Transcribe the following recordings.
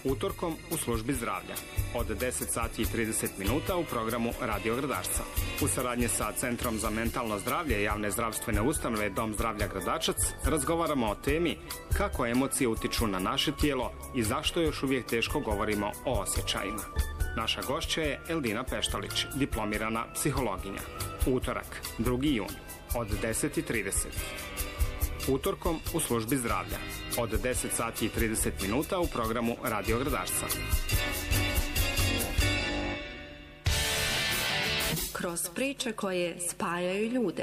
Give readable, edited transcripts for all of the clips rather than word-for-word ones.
Utorkom u službi zdravlja od 10 sati i 30 minuta u programu Radio Gradačca. U saradnji sa Centrom za mentalno zdravlje javne zdravstvene ustanove Dom zdravlja Gradačac razgovaramo o temi kako emocije utiču na naše tijelo i zašto još uvijek teško govorimo o osjećajima. Naša gošća je Eldina Peštalić, diplomirana psihologinja. Utorak, 2. jun, od 10:30. Utorkom u službi zdravlja od 10 sati i 30 minuta u programu Radio Gradačca. Kroz priče koje spajaju ljude.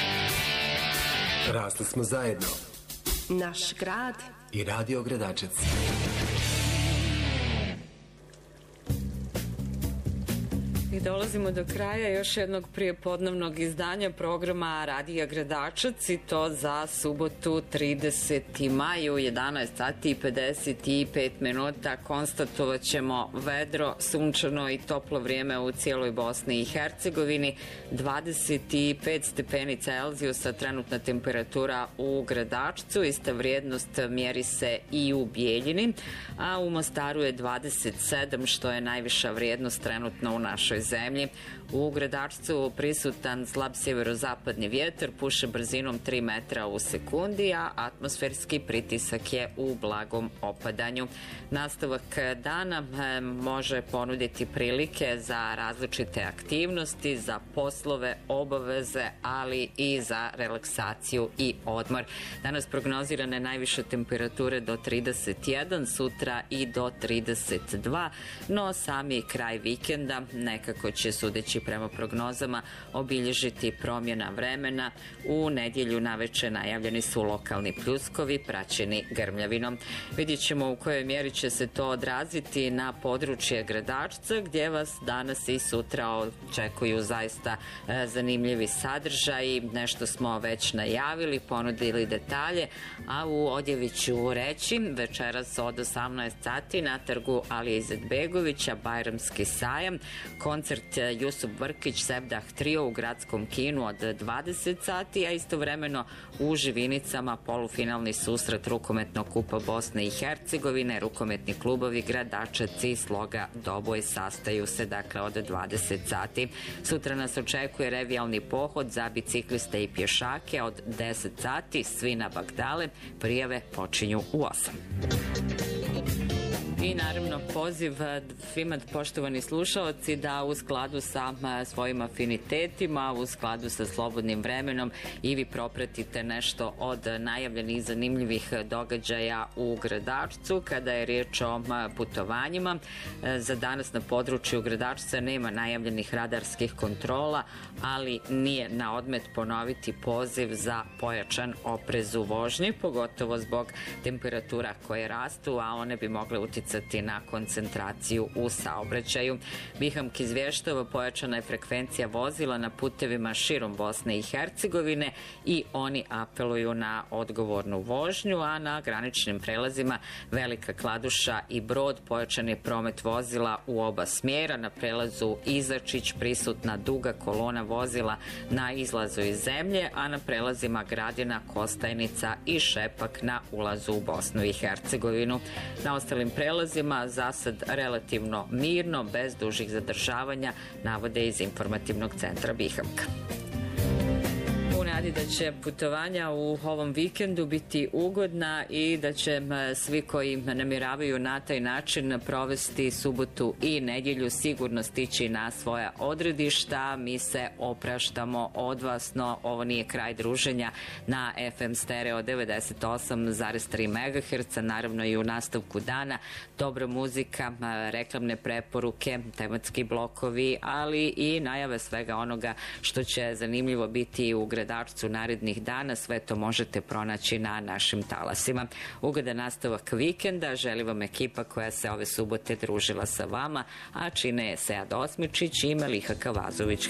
Rasli smo zajedno. Naš grad i Radio Gradačac. I dolazimo do kraja još jednog prijepodnevnog izdanja programa Radija Gradačac i to za subotu 30. maj u 11 sati i 55 minuta. Konstatovat ćemo vedro, sunčano i toplo vrijeme u cijeloj Bosni i Hercegovini. 25 stepeni Celzijusa trenutna temperatura u Gradačcu, ista vrijednost mjeri se i u Bijeljini, a u Mostaru je 27, što je najviša vrijednost trenutno u našoj zemlji. U Gradačcu prisutan slab sjeverozapadni vjetar, puše brzinom 3 metra u sekundi, a atmosferski pritisak je u blagom opadanju. Nastavak dana može ponuditi prilike za različite aktivnosti, za poslove, obaveze, ali i za relaksaciju i odmor. Danas prognozirane najviše temperature do 31, sutra i do 32, no sami kraj vikenda nekako će, sudeći prema prognozama, obilježiti promjena vremena. U nedjelju naveče najavljeni su lokalni pljuskovi praćeni grmljavinom. Vidjet ćemo u kojoj mjeri će se to odraziti na područje Gradačca, gdje vas danas i sutra očekuju zaista zanimljivi sadržaji. Nešto smo već najavili, ponudili detalje, a u Odjeviću reći večeras od 18 sati na trgu Alije Izetbegovića Bajramski sajam, koncert Jusuf Brkić Sevdah trio u gradskom kinu od 20 sati, a istovremeno u Živinicama polufinalni susret rukometnog kupa Bosne i Hercegovine. Rukometni klubovi Gradačac i Sloga Doboj sastaju se dakle od 20 sati. Sutra nas očekuje revijalni pohod za bicikliste i pješake od 10 sati, svi na Bagdale, prijave počinju u 8. I naravno poziv svima poštovani slušalci da u skladu sa svojim afinitetima, u skladu sa slobodnim vremenom i vi propratite nešto od najavljenih zanimljivih događaja u Gradačcu. Kada je riječ o putovanjima, za danas na području Gradačca nema najavljenih radarskih kontrola, ali nije na odmet ponoviti poziv za pojačan oprez u vožnji, pogotovo zbog temperatura koje rastu, a one bi mogle uticati na koncentraciju u saobraćaju. Bihamk izvještava pojačana je frekvencija vozila na putevima širom Bosne i Hercegovine i oni apeluju na odgovornu vožnju, a na graničnim prelazima Velika Kladuša i Brod pojačan je promet vozila u oba smjera. Na prelazu Izačić prisutna duga kolona vozila na izlazu iz zemlje, a na prelazima Gradina, Kostajnica i Šepak na ulazu u Bosnu i Hercegovinu. Na ostalim prelazima za sad relativno mirno, bez dužih zadržavanja, navode iz informativnog centra Bihamka. U nadi da će putovanja u ovom vikendu biti ugodna i da će svi koji namjeravaju na taj način provesti subotu i nedjelju sigurno stići na svoja odredišta. Mi se opraštamo od vas, no ovo nije kraj druženja na FM stereo 98,3 MHz, naravno i u nastavku dana dobra muzika, reklamne preporuke, tematski blokovi, ali i najave svega onoga što će zanimljivo biti u Gradačcu narednih dana. Sve to možete pronaći na našim talasima. Ugodan nastavak vikenda želi vam ekipa koja se ove subote družila sa vama, a čine je Sead Osmičić i Meliha Kavazović.